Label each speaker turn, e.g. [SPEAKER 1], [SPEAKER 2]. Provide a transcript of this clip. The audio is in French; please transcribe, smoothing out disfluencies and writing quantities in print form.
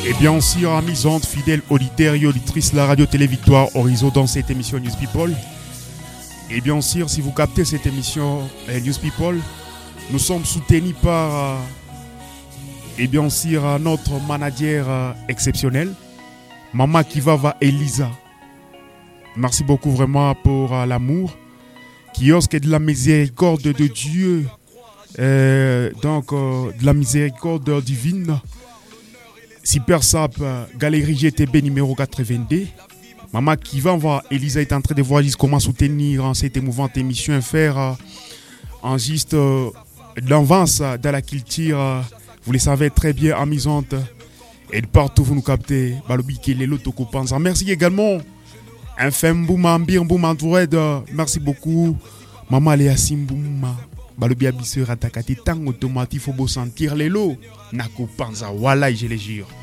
[SPEAKER 1] Et bien aussi, amis ondes, fidèles auditeurs et auditrices, la radio-télé Victoire Horizon dans cette émission News People. Et bien sûr, si vous captez cette émission News People, nous sommes soutenus par et bien sûr notre manager exceptionnel, Maman Kivava Elisa. Merci beaucoup vraiment pour l'amour, kiosque de la miséricorde de Dieu, de la miséricorde divine. Super Sap, Galerie GTB numéro 82. Maman Kivava Elisa est en train de voir comment soutenir cette émouvante émission et faire en juste l'avance dans la culture. Vous le savez très bien, amusante. Et de partout, vous nous captez. Merci également. Un Fembouma, Mbirbouma, Android. Merci beaucoup. Maman Léa Simbouma. Balobi Abisseur Atakati. Tant automatique, il faut sentir les lots. Nako Panza. Voilà, je les jure.